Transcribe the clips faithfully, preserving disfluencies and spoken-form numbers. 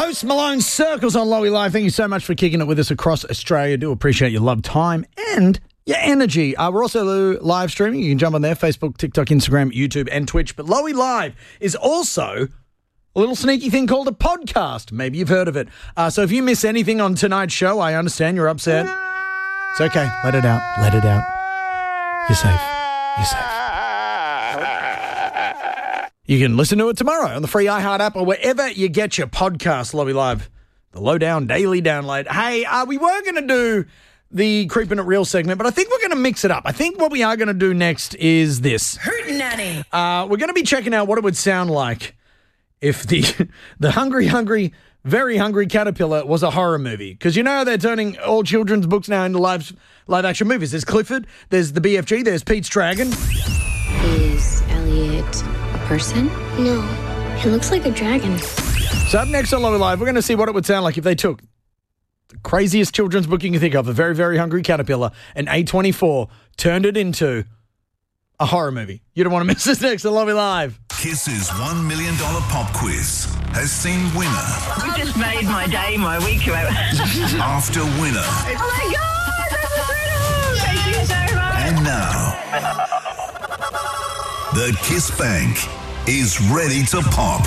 Post Malone Circles on Lowy Live. Thank you so much for kicking it with us across Australia. Do appreciate your love, time, and your energy. Uh, we're also live streaming. You can jump on there, Facebook, TikTok, Instagram, YouTube, and Twitch. But Lowy Live is also a little sneaky thing called a podcast. Maybe you've heard of it. Uh, so if you miss anything on tonight's show, I understand you're upset. It's okay. Let it out. Let it out. You're safe. You're safe. You can listen to it tomorrow on the free iHeart app or wherever you get your podcast, Lowy Live. The lowdown daily download. Hey, uh, we were going to do the Creeping It Real segment, but I think we're going to mix it up. I think what we are going to do next is this. Hootenanny. Uh, we're going to be checking out what it would sound like if the the hungry, hungry, very hungry caterpillar was a horror movie. Because you know how they're turning all children's books now into live, live action movies. There's Clifford, there's the B F G, there's Pete's Dragon. Is Elliot a person? No, he looks like a dragon. So up next on Lowy Live, we're going to see what it would sound like if they took the craziest children's book you can think of, A Very, Very Hungry Caterpillar, and A twenty-four turned it into a horror movie. You don't want to miss this next on Lowy Live. Kiss's one million dollars pop quiz has seen winner You just made my day, my week. after winner. Oh my God, that's incredible! Thank you so much. And now, the Kiss Bank is ready to pop.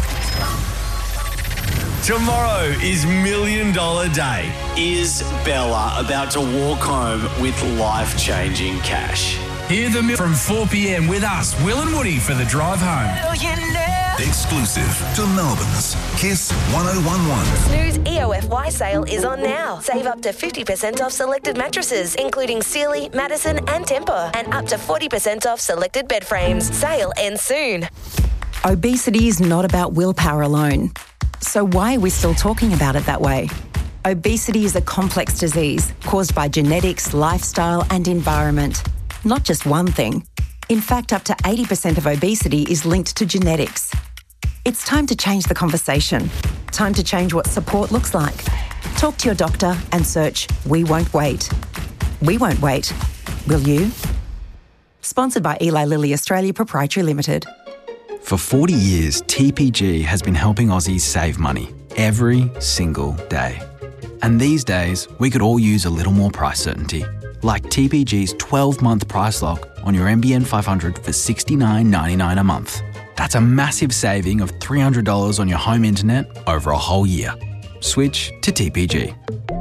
Tomorrow is Million Dollar Day. Is Bella about to walk home with life-changing cash? Hear the mi- from four p.m. with us, Will and Woody, for the drive home. Exclusive to Melbourne's Kiss ten eleven. Snooze E O F Y sale is on now. Save up to fifty percent off selected mattresses, including Sealy, Madison and Tempur, and up to forty percent off selected bed frames. Sale ends soon. Obesity is not about willpower alone. So why are we still talking about it that way? Obesity is a complex disease caused by genetics, lifestyle and environment. Not just one thing. In fact, up to eighty percent of obesity is linked to genetics. It's time to change the conversation. Time to change what support looks like. Talk to your doctor and search We Won't Wait. We won't wait. Will you? Sponsored by Eli Lilly Australia Proprietary Limited. For forty years, T P G has been helping Aussies save money every single day. And these days, we could all use a little more price certainty. Like T P G's twelve-month price lock on your M B N five hundred for sixty-nine ninety-nine a month. That's a massive saving of three hundred dollars on your home internet over a whole year. Switch to T P G.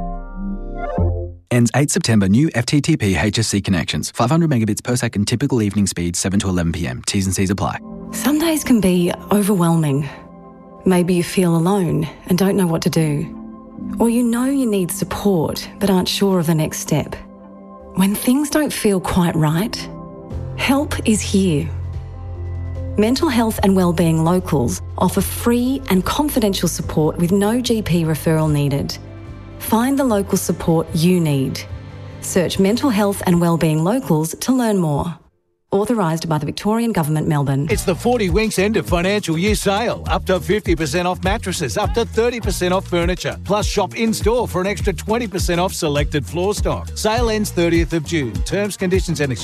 Ends eighth September. New F T T P H S C connections. five hundred megabits per second. Typical evening speed seven to eleven p.m. T's and C's apply. Some days can be overwhelming. Maybe you feel alone and don't know what to do. Or you know you need support but aren't sure of the next step. When things don't feel quite right, help is here. Mental Health and Wellbeing Locals offer free and confidential support with no G P referral needed. Find the local support you need. Search Mental Health and Wellbeing Locals to learn more. Authorised by the Victorian Government, Melbourne. It's the forty Winks end of financial year sale. Up to fifty percent off mattresses, up to thirty percent off furniture. Plus shop in-store for an extra twenty percent off selected floor stock. Sale ends thirtieth of June. Terms, conditions and